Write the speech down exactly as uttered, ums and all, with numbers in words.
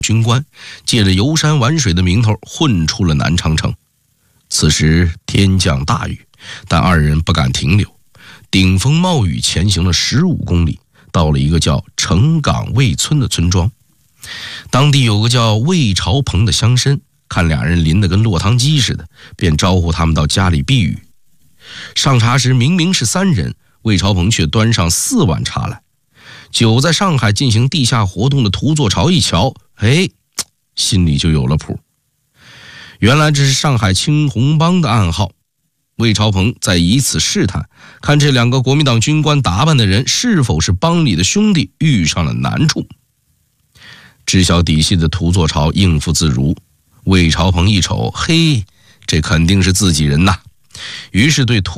军官，借着游山玩水的名头混出了南昌城。此时天降大雨，但二人不敢停留，顶风冒雨前行了十五公里，到了一个叫城岗魏村的村庄。当地有个叫魏朝鹏的乡绅，看俩人淋得跟落汤鸡似的，便招呼他们到家里避雨。上茶时明明是三人，魏朝鹏却端上四碗茶来。久在上海进行地下活动的涂作潮一瞧，哎，心里就有了谱。原来这是上海青红帮的暗号。魏朝鹏在以此试探，看这两个国民党军官打扮的人是否是帮里的兄弟遇上了难处。知晓底细的涂作潮应付自如，魏朝鹏一瞅，嘿，这肯定是自己人呐，于是对涂